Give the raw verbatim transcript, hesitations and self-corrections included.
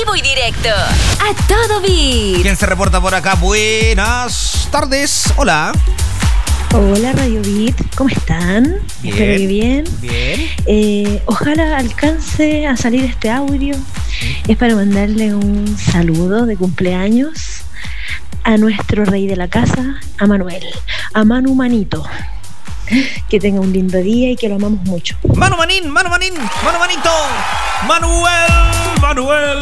vivo y directo. A todo beat. ¿Quién se reporta por acá? Buenas tardes. Hola. Hola Radio Beat, ¿cómo están? Bien, Espero que bien. Bien. Eh, ojalá alcance a salir este audio. Es para mandarle un saludo de cumpleaños a nuestro rey de la casa, a Manuel, a Manu Manito. Que tenga un lindo día y que lo amamos mucho. Manu Manín, Manu Manín, Manu Manito, Manuel, Manuel.